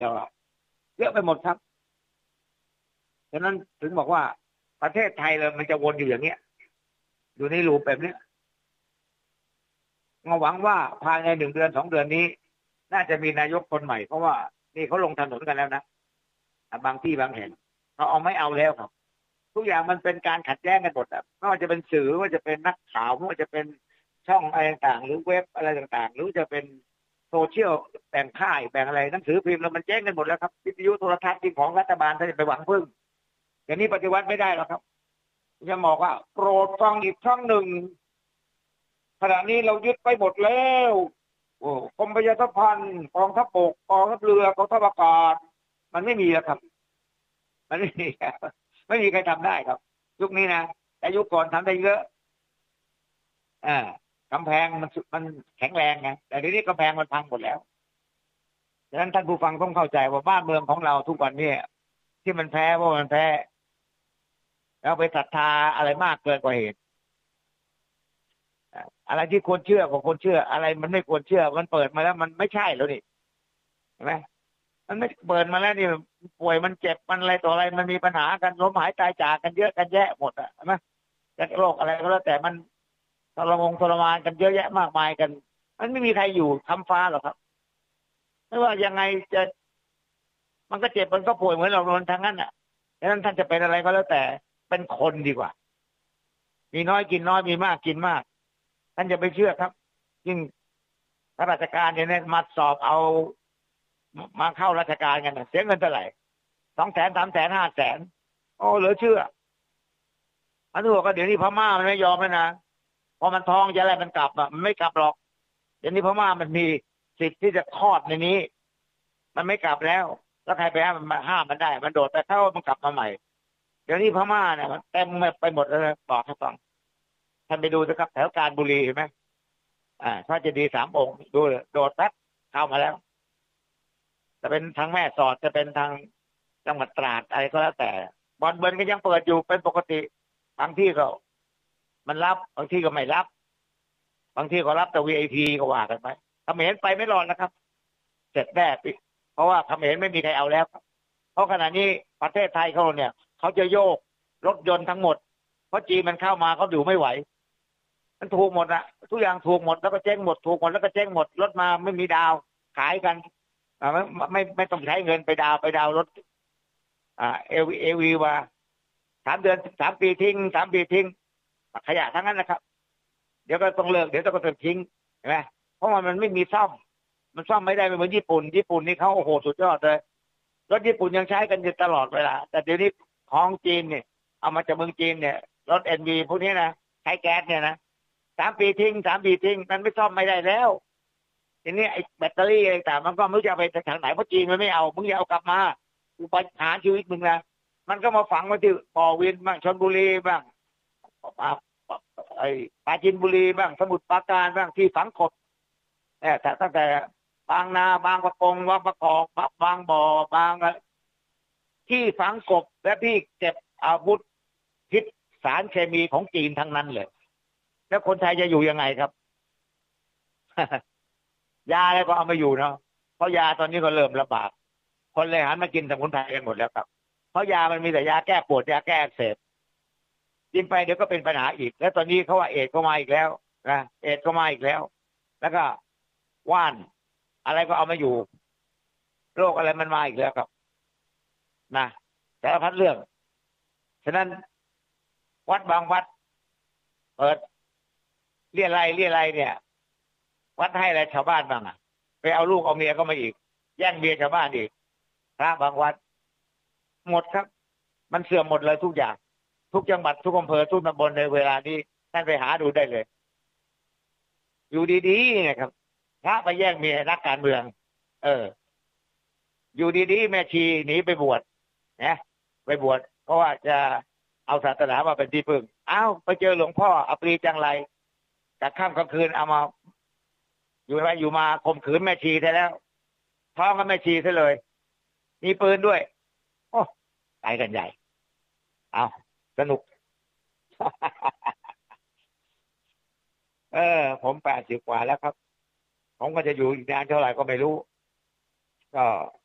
แต่ว่าเยอะไปหมดครับฉะนั้นถึงบอกว่าประเทศไทยเรามันจะวนอยู่อย่างเนี้ยอยู่ในรูปแบบเนี้ยเราหวังว่าภายใน1 เดือน 2 เดือนนี้น่าจะมีนายกคนใหม่เพราะว่านี่เขาลงถนนกันแล้วนะบางที่บางแห่งเขาเอาไม่เอาแล้วครับทุกอย่างมันเป็นการขัดแย้งกันหมดอ่ะไม่ว่าจะเป็นสื่อไม่ว่าจะเป็นนักข่าวไม่ว่าจะเป็นช่องอะไรต่างๆหรือเว็บอะไรต่างๆหรือจะเป็นโซเชียลแบ่งค่ายแบ่งอะไรหนังสือพิมพ์แล้วมันแจ้งกันหมดแล้วครับวิทยุโทรทัศน์ที่ของรัฐบาลท่านจะไปหวังพึ่งอย่างนี้ปฏิวัติไม่ได้หรอกครับจะบอกว่าโปรดฟังอีกครั้งหนึ่งขณะนี้เรายึดไปหมดแล้วโอ้กรมประชาสัมพันธ์กองทัพบกกองทัพเรือกองทัพอากาศมันไม่มีแล้วครับมันไม่มีไม่มีใครทำได้ครับยุคนี้นะแต่ยุคก่อนทำได้เยอะอ่ากำแพงมันแข็งแรงไงแต่เดี๋ยวนี้กำแพงมันพังหมดแล้วดังนั้นท่านผู้ฟังต้องเข้าใจว่าบ้านเมืองของเราทุกวันนี้ที่มันแพ้เพราะมันแพ้แล้วไปศรัทธาอะไรมากเกินกว่าเหตุอะไรที่ควรเชื่อก็ควรเชื่ออะไรมันไม่ควรเชื่อมันเปิดมาแล้วมันไม่ใช่แล้วนี่เห็นไหมมันไม่เปิดมาแล้วนี่ป่วยมันเจ็บมันอะไรต่ออะไรมันมีปัญหากันล้มหายตายจากกันเยอะกันแยะหมดอ่ะใช่ไหมจากโรคอะไรก็แล้วแต่มันทรมานกันเยอะแยะมากมายกันมันไม่มีใครอยู่คำฟ้าหรอกครับไม่ว่ายังไงจะมันก็เจ็บมันก็ป่วยเหมือนเราโดนทางนั้นอ่ะดังนั้นท่านจะเป็นอะไรก็แล้วแต่เป็นคนดีกว่ามีน้อยกินน้อยมีมากกินมากท่านจะไปเชื่อครับยิ่งข้าราชการเนี่ยมาสอบเอามาเข้าราชการกันเสียเงินเท่าไหร่200,000 300,000 500,000โอ้เหลือเชื่ออันนี้บอกว่าเดี๋ยวนี้พม่ามันไม่ยอมแล้วนะพอมันท้องจะอะไรมันกลับอ่ะมันไม่กลับหรอกเดี๋ยวนี้พม่ามันมีสิทธิ์ที่จะคลอดในนี้มันไม่กลับแล้วแล้วใครไปห้ามมันได้มันโดดไปเข้ามันกลับมาใหม่เดี๋ยวนี้พม่าเนี่ยมันเต็มไปหมดเลยบอกให้ฟังท่านไปดูนะครับแถวกาญบุรีเห็นไหมพระเจดีย์3 องค์ดูเลยโดดแป๊บเข้ามาแล้วจะเป็นทางแม่สอดจะเป็นทางจังหวัดตราดอะไรก็แล้วแต่บอลเบิร์นก็ยังเปิดอยู่เป็นปกติบางที่ก็มันรับบางที่ก็ไม่รับบางที่ก็รับแต่ VIP ก็ว่ากันไปเขมรไปไม่รอดนะครับเสร็จแน่เพราะว่าเขมรไม่มีใครเอาแล้วเพราะขณะนี้ประเทศไทยเขาเนี่ยเขาจะโยกรถยนต์ทั้งหมดเพราะจีนมันเข้ามาเขาอยู่ไม่ไหวมันถูกหมดอะทุกอย่างถูกหมดแล้วก็เจ๊งหมดถูกหมดแล้วก็เจ๊งหมดรถมาไม่มีดาวขายกันไม่ต้องใช้เงินไปดาวรถเอวีมา3 เดือน 3 ปีทิ้ง3 ปีทิ้งขยะทั้งนั้นนะครับเดี๋ยวก็ต้องเลิกเดี๋ยวก็ต้องทิ้งเห็นไหมเพราะมันไม่มีซ่อมมันซ่อมไม่ได้เหมือนญี่ปุ่นนี่เขาโอ้โหสุดยอดเลยรถญี่ปุ่นยังใช้กันอยู่ตลอดเวลาแต่เดี๋ยวนี้ของจีนเนี่ยเอามาจากเมืองจีนเนี่ยรถNVพวกนี้นะใช้แก๊สเนี่ยนะ3 ปีทิ้ง3 ปีทิ้งมันไม่ซ่อมไม่ได้แล้วทีนี้ไอ้แบตเตอรี่อะไรต่างมันก็ไม่รู้จะไปทางไหนเพราะจีนมันไม่เอามึงอย่าเอากลับมาอุปหาชีวิตมึงนะมันก็มาฝังไว้ที่บ่อวินบ้างชลบุรีบ้างไอ้ปราจีนบุรีบ้างสมุทรปราการบ้างที่ฝังกบแต่ตั้งแต่บางนาบางประกงบางประกอบบางบ่อบางที่ฝังกบและที่เก็บอาวุธพิษสารเคมีของจีนทั้งนั้นเลยแล้วคนไทยจะอยู่ยังไงครับ ยาอะไรก็เอามาอยู่เนาะเพราะยาตอนนี้ก็เริ่มระบาดคนเลยหันมากินสมุนไพรกันหมดแล้วครับเพราะยามันมีแต่ยาแก้ปวดยาแก้อักเสบกินไปเดี๋ยวก็เป็นปัญหาอีกแล้วตอนนี้เขาว่าเอดส์ก็มาอีกแล้วนะเอดส์ก็มาอีกแล้วแล้วก็ว่านอะไรก็เอามาอยู่โรคอะไรมันมาอีกแล้วครับนะสารพัดเรื่องฉะนั้นวัดบางวัดเปิดเรียอะไรเนี่ยวัดให้อะไรชาวบ้านบ้างอ่ะไปเอาลูกเอาเมียก็มาอีกแย่งเมียชาวบ้านอีกพระบางวัดหมดครับมันเสื่อมหมดเลยทุกอย่างทุกจังหวัดทุกอำเภอทุกตำบลในเวลานี้ท่านไปหาดูได้เลยอยู่ดีๆนะครับพระไปแย่งเมียนักการเมืองอยู่ดีๆแม่ชีหนีไปบวชนะไปบวชเพราะว่าจะเอาศาสนามาเป็นที่พึ่งอ้าวไปเจอหลวงพ่ออปรีจังไรกลางค่ำกลางคืนเอามาอยู่มาข่มขืนแม่ชีซะแล้วท้องกับแม่ชีซะเลยมีปืนด้วยโอ้ไปกันใหญ่เอาสนุก ผม80 กว่าแล้วครับผมก็จะอยู่อีกนานเท่าไหร่ก็ไม่รู้ก็